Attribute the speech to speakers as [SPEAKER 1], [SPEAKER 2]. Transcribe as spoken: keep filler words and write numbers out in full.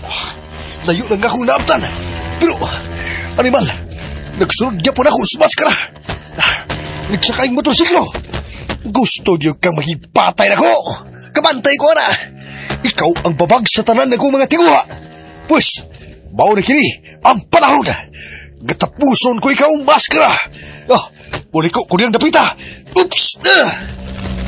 [SPEAKER 1] Layo lang akong naabtan. Pero, animal, nagsunod niya po na ako sa maskara. Nagsakaing motorsiklo. Gusto niyo kang magipatay na ko. Kabantay ko na. Ikaw ang babag sa tanan na kong mga tinguha. Pues, bao na kini ang panahon. Gatapuson ko ikaw ang maskara. Oh, muli ko kuniyang napita. Oops! Uh.